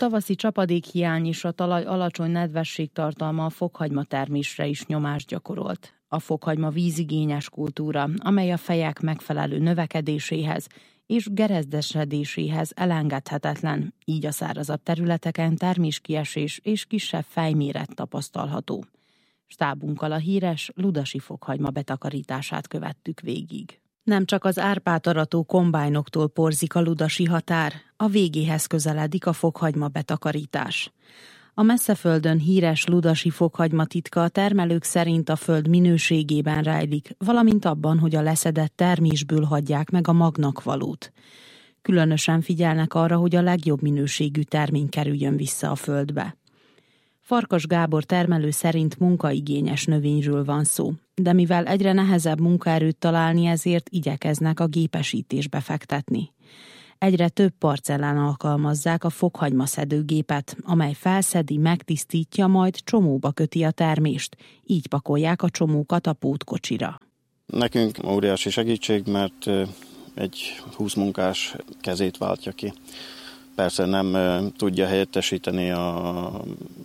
tavaszi csapadékhiány és a talaj alacsony nedvességtartalma a fokhagyma termésre is nyomást gyakorolt. A fokhagyma vízigényes kultúra, amely a fejek megfelelő növekedéséhez és gerezdesedéséhez elengedhetetlen, így a szárazabb területeken terméskiesés és kisebb fejméret tapasztalható. Stábunkkal a híres ludasi fokhagyma betakarítását követtük végig. Nem csak az árpát arató kombájnoktól porzik a ludasi határ, a végéhez közeledik a fokhagyma betakarítás. A Messzeföldön híres ludasi fokhagyma titka a termelők szerint a föld minőségében rejlik, valamint abban, hogy a leszedett termésből hagyják meg a magnak valót. Különösen figyelnek arra, hogy a legjobb minőségű termény kerüljön vissza a földbe. Farkas Gábor termelő szerint munkaigényes növényről van szó, de mivel egyre nehezebb munkaerőt találni, ezért igyekeznek a gépesítésbe fektetni. Egyre több parcellán alkalmazzák a fokhagyma szedőgépet, amely felszedi, megtisztítja, majd csomóba köti a termést. Így pakolják a csomókat a pótkocsira. Nekünk óriási segítség, mert egy 20 munkás kezét váltja ki. Persze nem tudja helyettesíteni a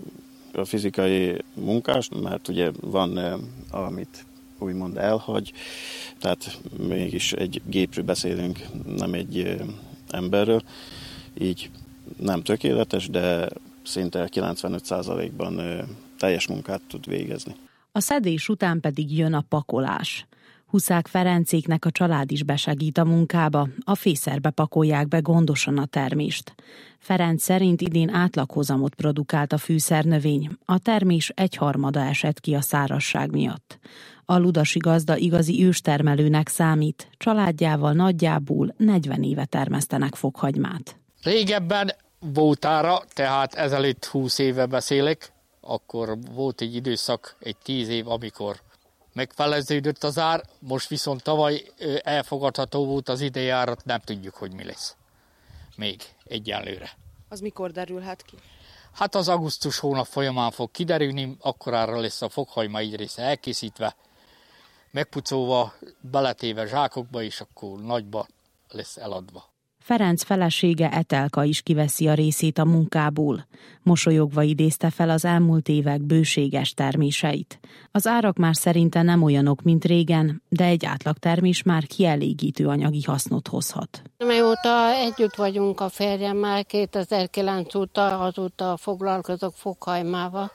fizikai munkást, mert ugye van, amit úgymond elhagy, tehát mégis egy gépről beszélünk, nem egy emberről, így nem tökéletes, de szinte 95%-ban teljes munkát tud végezni. A szedés után pedig jön a pakolás. Huszák Ferencéknek a család is besegít a munkába, a fészerbe pakolják be gondosan a termést. Ferenc szerint idén átlaghozamot produkált a fűszernövény, a termés 1/3 esett ki a szárazság miatt. A ludasi gazda igazi őstermelőnek számít, családjával nagyjából 40 éve termesztenek fokhagymát. Régebben voltára, tehát ezelőtt 20 éve beszélek, akkor volt egy időszak, egy 10 év, amikor megfeleződött az ár, most viszont tavaly elfogadható volt az idejárat, nem tudjuk, hogy mi lesz. Még egyelőre. Az mikor derülhet ki? Hát az augusztus hónap folyamán fog kiderülni, akkorára lesz a fokhagyma egy része elkészítve, megpucolva, beletéve zsákokba, és akkor nagyba lesz eladva. Ferenc felesége Etelka is kiveszi a részét a munkából. Mosolyogva idézte fel az elmúlt évek bőséges terméseit. Az árak már szerinte nem olyanok, mint régen, de egy átlagtermés már kielégítő anyagi hasznot hozhat. Mióta együtt vagyunk a férjemmel, 2009 óta, azóta foglalkozok fokhagymával.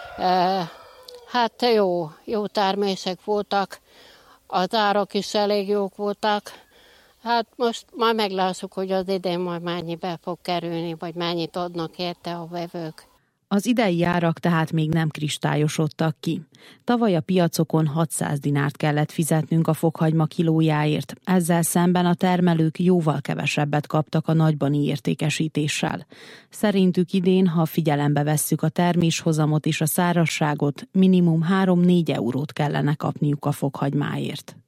Hát jó termések voltak, az árak is elég jók voltak. Hát most már meglássuk, hogy az idén majd mennyibe fog kerülni, vagy mennyit adnak érte a vevők. Az idei árak tehát még nem kristályosodtak ki. Tavaly a piacokon 600 dinárt kellett fizetnünk a fokhagyma kilójáért, ezzel szemben a termelők jóval kevesebbet kaptak a nagybani értékesítéssel. Szerintük idén, ha figyelembe vesszük a terméshozamot és a szárazságot, minimum 3-4 eurót kellene kapniuk a fokhagymáért.